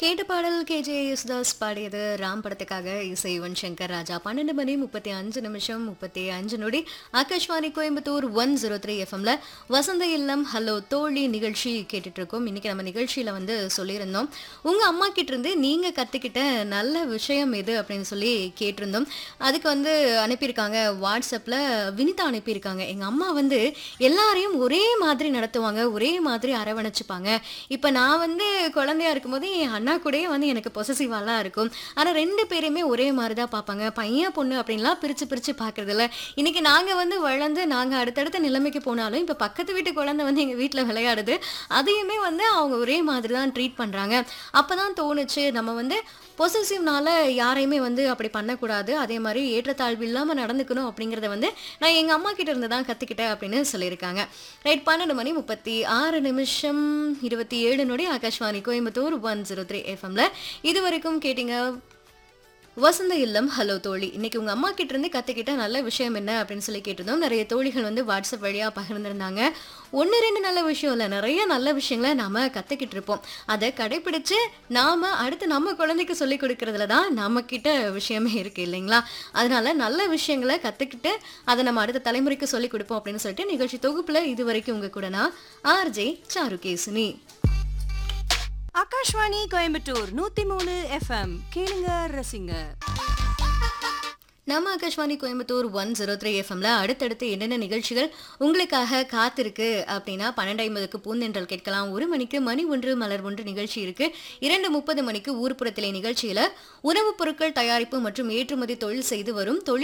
கேட்ட பாடல் கேஜே யேசுதாஸ் பாடியது ராம் படத்துக்காக இசை யுவன் சங்கர் ராஜா 12 மணி 35 நிமிஷம் 35 நொடி ஆகாஷ்வாணி கோயம்புத்தூர் 103 எஃப்எம்ல வசந்த இல்லம் ஹலோ தோழி நிகழ்ச்சி கேட்டுட்டு இருக்கோம். இன்னைக்கு நம்ம நிகழ்ச்சியில வந்து சொல்லியிருந்தோம், உங்க அம்மா கிட்ட இருந்து நீங்க கத்துக்கிட்ட நல்ல விஷயம் எது அப்படின்னு சொல்லி கேட்டிருந்தோம். அதுக்கு வந்து அனுப்பியிருக்காங்க வாட்ஸ்அப்ல வினிதா அனுப்பியிருக்காங்க. எங்க அம்மா வந்து எல்லாரையும் ஒரே மாதிரி நடத்துவாங்க, ஒரே மாதிரி அரவணைச்சுப்பாங்க. இப்ப நான் வந்து குழந்தையா இருக்கும்போது என் அண்ணா கூடயே வந்து எனக்கு பொசசிவாலாம் இருக்கும். ஆனா 2 பேரையுமே ஒரே மாதிரி தான் பார்ப்பாங்க. பையன் பொண்ணு அப்படின்லாம் பிரிச்சு பிரிச்சு பார்க்கறது இல்ல. இன்னைக்கு நாங்க வந்து வளர்ந்து நாங்க அடுத்தடுத்த நிலைமைக்கு போனாலும் இப்ப பக்கத்து வீட்டு குழந்தை வந்து எங்க வீட்ல விளையாடுது. அதையுமே வந்து அவங்க ஒரே மாதிரி தான் ட்ரீட் பண்றாங்க. அப்பதான் தோணுச்சு, நம்ம வந்து பொசசிவ்னால யாரையுமே வந்து அப்படி பண்ணக்கூடாது, அதே மாதிரி ஏற்றத்தாழ்வு இல்லாம நடந்துக்கணும் அப்படிங்கறத வந்து நான் எங்க அம்மா கிட்ட இருந்து தான் கத்துக்கிட்டேன் அப்படின்னு சொல்லியிருக்காங்க. ரைட், 12 மணி 36 நிமிஷம் 27 நொடி ஆகாஷ்வாணி கோயம்புத்தூர் 103 எஃப்எம்ல இது வரைக்கும் கேட்டீங்க வசந்த இல்லம் ஹலோ தோழி. இன்னைக்கு உங்க அம்மா கிட்ட இருந்து கத்துக்கிட்ட நல்ல விஷயம் என்ன அப்படின்னு சொல்லி கேட்டிருந்தோம். நிறைய தோழிகள் வந்து வாட்ஸ்அப் வழியா பகிர்ந்திருந்தாங்க. 1 2 நல்ல விஷயம் இல்ல, நிறைய நல்ல விஷயங்களை நாம கத்துக்கிட்டு இருப்போம். அதை கடைபிடிச்சு நாம அடுத்து நம்ம குழந்தைக்கு சொல்லி கொடுக்கறதுல தான் நம்ம கிட்ட விஷயமே இருக்கு இல்லைங்களா? அதனால நல்ல விஷயங்களை கத்துக்கிட்டு அதை நம்ம அடுத்த தலைமுறைக்கு சொல்லி கொடுப்போம் அப்படின்னு சொல்லிட்டு நிகழ்ச்சி தொகுப்புல இது வரைக்கும் உங்க கூட நான் ஆர்ஜே சாருகேசினி. ஆகாஷ்வாணி கோயம்புத்தூர் 103 எஃப்எம் கேளுங்க ரசிங்க. நம்ம ஆகாஷ்வாணி கோயம்புத்தூர் 103 எஃப்எம்ல அடுத்தடுத்து என்னென்ன நிகழ்ச்சிகள் உங்களுக்காக காத்திருக்கு அப்படின்னா 12:50க்கு பூந்தென்றல் கேட்கலாம். 1 மணிக்கு மணி ஒன்று மலர் ஒன்று நிகழ்ச்சி இருக்கு. 2:30 மணிக்கு ஊர்ப்புறத்திலே நிகழ்ச்சியில உணவுப் பொருட்கள் தயாரிப்பு மற்றும் ஏற்றுமதி தொழில் செய்து வரும் தொழில்